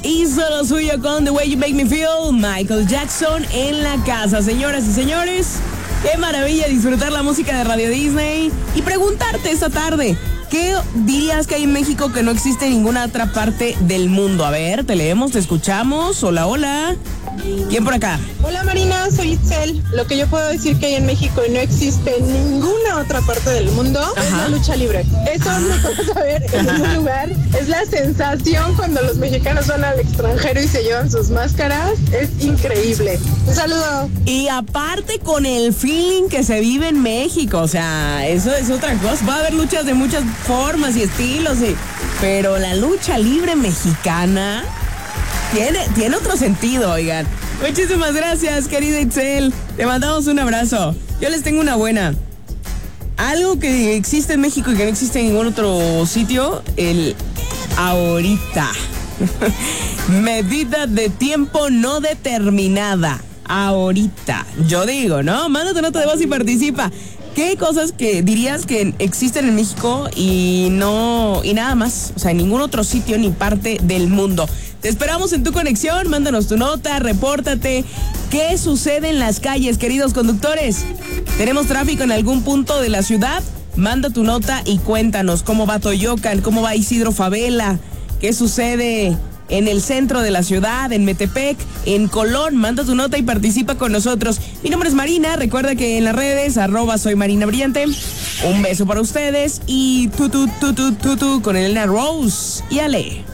hizo lo suyo con The Way You Make Me Feel. Michael Jackson en la casa. Señoras y señores, qué maravilla disfrutar la música de Radio Disney y preguntarte esta tarde, ¿qué dirías que hay en México que no existe en ninguna otra parte del mundo? A ver, te leemos, te escuchamos. Hola, hola. ¿Quién por acá? Hola Marina, soy Itzel. Lo que yo puedo decir que hay en México y no existe en ninguna otra parte del mundo es la lucha libre. Eso no puedes saber en ningún lugar. Es la sensación cuando los mexicanos van al extranjero y se llevan sus máscaras. Es increíble. Un saludo. Y aparte con el feeling que se vive en México, o sea, eso es otra cosa. Va a haber luchas de muchas formas y estilos, pero la lucha libre mexicana tiene otro sentido, oigan. Muchísimas gracias, querida Itzel. Te mandamos un abrazo. Yo les tengo una buena. Algo que existe en México y que no existe en ningún otro sitio, el ahorita. Medida de tiempo no determinada. Ahorita. Yo digo, ¿no? Manda tu nota de voz y participa. ¿Qué cosas que dirías que existen en México y nada más? O sea, en ningún otro sitio ni parte del mundo. Te esperamos en tu conexión, mándanos tu nota, repórtate. ¿Qué sucede en las calles, queridos conductores? ¿Tenemos tráfico en algún punto de la ciudad? Manda tu nota y cuéntanos cómo va Toyocan, cómo va Isidro Favela, qué sucede en el centro de la ciudad, en Metepec, en Colón. Manda tu nota y participa con nosotros. Mi nombre es Marina, recuerda que en las redes, @soy Marina Brillante. Un beso para ustedes y tu con Elena Rose y Ale.